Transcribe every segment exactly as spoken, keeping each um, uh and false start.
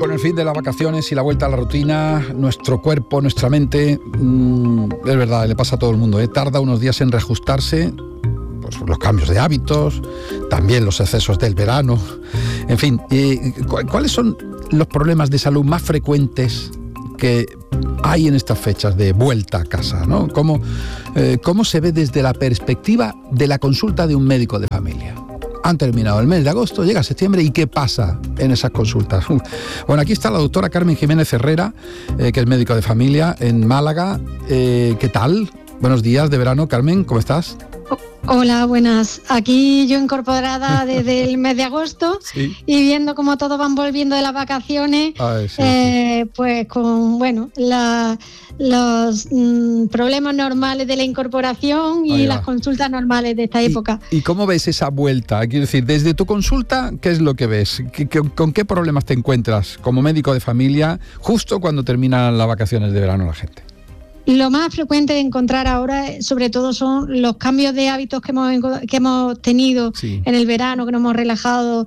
con el fin de las vacaciones y la vuelta a la rutina, nuestro cuerpo, nuestra mente, mmm, es verdad, le pasa a todo el mundo, ¿eh? Tarda unos días en reajustarse, pues los cambios de hábitos, también los excesos del verano, en fin. Eh, ¿Cuáles son los problemas de salud más frecuentes que hay en estas fechas de vuelta a casa, ¿no? ¿Cómo, eh, ¿Cómo se ve desde la perspectiva de la consulta de un médico de familia? Han terminado el mes de agosto, llega septiembre, ¿y qué pasa en esas consultas? Bueno, aquí está la doctora Carmen Jiménez Herrera, eh, que es médico de familia en Málaga. Eh, ¿Qué tal? Buenos días de verano, Carmen, ¿cómo estás? Hola, buenas. Aquí yo incorporada desde el mes de agosto, sí, y viendo cómo todos van volviendo de las vacaciones, Ay, sí, eh, sí. pues con, bueno, la, los mm, problemas normales de la incorporación y las consultas normales de esta ¿Y, época. ¿Y cómo ves esa vuelta? Quiero decir, desde tu consulta, ¿qué es lo que ves? ¿Qué, qué, ¿Con qué problemas te encuentras como médico de familia justo cuando terminan las vacaciones de verano la gente? Lo más frecuente de encontrar ahora, sobre todo, son los cambios de hábitos que hemos, que hemos tenido sí. en el verano, que nos hemos relajado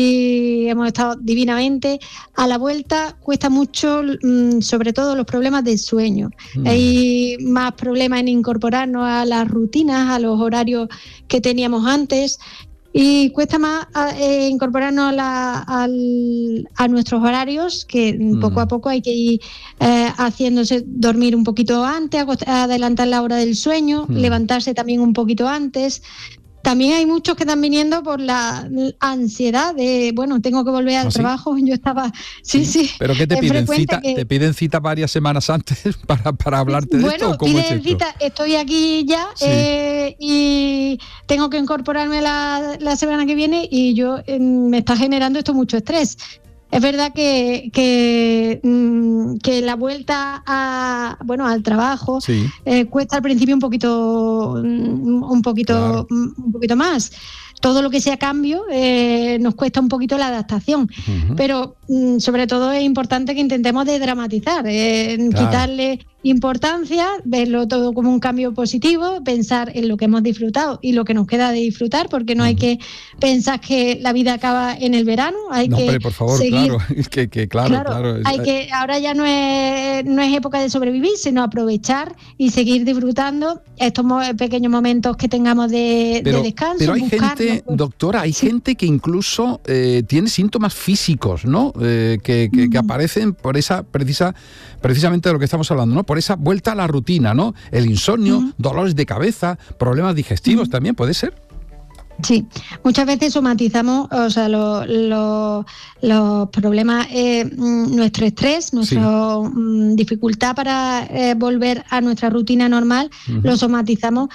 y hemos estado divinamente. A la vuelta cuesta mucho, sobre todo, los problemas del sueño. Mm. Hay más problemas en incorporarnos a las rutinas, a los horarios que teníamos antes. Y cuesta más eh, incorporarnos a, la, al, a nuestros horarios, que mm. poco a poco hay que ir eh, haciéndose dormir un poquito antes, adelantar la hora del sueño, mm. levantarse también un poquito antes. También hay muchos que están viniendo por la ansiedad de, bueno, tengo que volver al ¿Ah, trabajo. Sí? Yo estaba, sí, sí. sí. ¿Pero qué te piden? ¿Cita, que... ¿Te piden cita varias semanas antes para, para hablarte de bueno, esto? ¿O cómo piden es esto? cita, estoy aquí ya sí. eh, y tengo que incorporarme la, la semana que viene y yo eh, me está generando esto mucho estrés. Es verdad que, que, que la vuelta a, bueno, al trabajo sí. eh, cuesta al principio un poquito, un poquito, claro. un poquito más. Todo lo que sea cambio eh, nos cuesta un poquito la adaptación, uh-huh. pero mm, sobre todo es importante que intentemos desdramatizar, eh, claro. quitarle importancia, verlo todo como un cambio positivo, pensar en lo que hemos disfrutado y lo que nos queda de disfrutar, porque no uh-huh. hay que pensar que la vida acaba en el verano, hay no, que hombre, por favor, seguir. Claro, que, que claro, claro, claro. Hay que, ahora ya no es, no es época de sobrevivir, sino aprovechar y seguir disfrutando estos pequeños momentos que tengamos de, pero, de descanso. Pero hay gente, doctora, hay sí. gente que incluso eh, tiene síntomas físicos, ¿no? Eh, que, que, mm. que aparecen por esa precisa, precisamente de lo que estamos hablando, ¿no? Por esa vuelta a la rutina, ¿no? El insomnio, mm. dolores de cabeza, problemas digestivos mm. también, ¿puede ser? Sí, muchas veces somatizamos, o sea, los lo, lo problemas, eh, nuestro estrés, nuestra sí. dificultad para eh, volver a nuestra rutina normal, uh-huh. lo somatizamos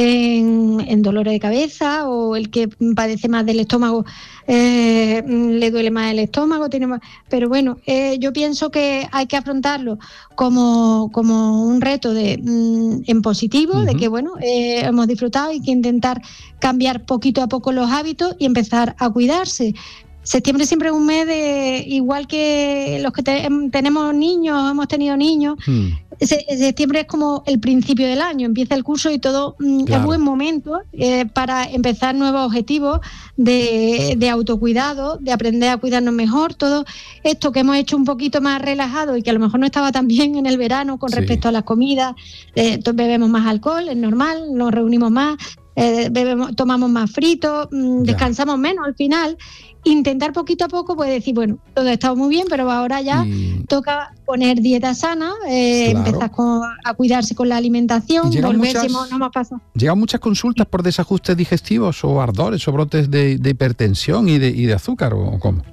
en, en dolores de cabeza, o el que padece más del estómago, eh, le duele más el estómago, tiene más, pero bueno, eh, yo pienso que hay que afrontarlo como, como un reto de mm, en positivo, uh-huh. de que bueno, eh, hemos disfrutado y que intentar cambiar poquito a poco los hábitos y empezar a cuidarse. Septiembre siempre es un mes de, igual que los que te, tenemos niños, hemos tenido niños, hmm. septiembre es como el principio del año, empieza el curso y todo claro. es buen momento eh, para empezar nuevos objetivos de, de autocuidado, de aprender a cuidarnos mejor, todo esto que hemos hecho un poquito más relajado y que a lo mejor no estaba tan bien en el verano con sí. respecto a las comidas, eh, bebemos más alcohol, es normal, nos reunimos más, eh, bebemos, tomamos más fritos, mmm, descansamos menos al final. Intentar poquito a poco, pues decir, bueno, todo ha estado muy bien, pero ahora ya y... toca poner dieta sana, eh, claro. empezar con, a cuidarse con la alimentación, volver muchas, si no más pasa. ¿Llegan muchas consultas por desajustes digestivos o ardores o brotes de, de hipertensión y de, y de azúcar o cómo?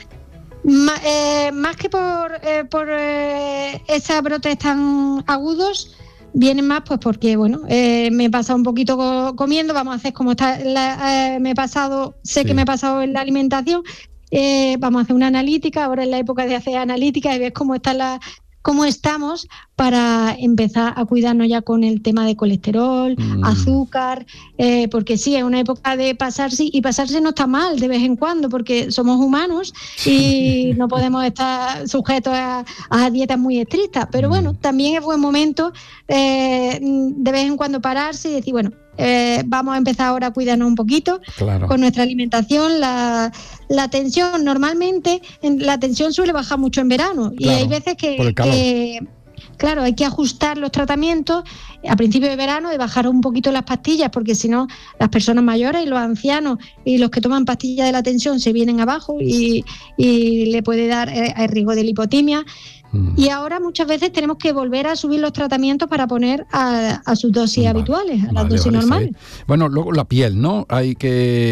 Ma, eh, más que por, eh, por eh, esos brotes tan agudos, vienen más pues porque, bueno, eh, me he pasado un poquito co- comiendo, vamos a hacer como está, la, eh, me he pasado, sé sí. que me he pasado en la alimentación, eh, vamos a hacer una analítica, ahora es la época de hacer analítica y ver cómo está la, cómo estamos para empezar a cuidarnos ya con el tema de colesterol, mm. azúcar, eh, porque sí, es una época de pasarse, y pasarse no está mal de vez en cuando, porque somos humanos y no podemos estar sujetos a, a dietas muy estrictas, pero mm. bueno, también es buen momento eh, de vez en cuando pararse y decir, bueno, eh, vamos a empezar ahora a cuidarnos un poquito claro. con nuestra alimentación. La, la tensión, normalmente la tensión suele bajar mucho en verano claro, y hay veces que, que claro, hay que ajustar los tratamientos a principio de verano, de bajar un poquito las pastillas, porque si no, las personas mayores y los ancianos y los que toman pastillas de la tensión se vienen abajo y, y le puede dar eh, el riesgo de lipotimia. Mm. Y ahora muchas veces tenemos que volver a subir los tratamientos para poner a, a sus dosis vale, habituales, a las vale, dosis vale, normales. Sí. Bueno, luego la piel, ¿no? Hay que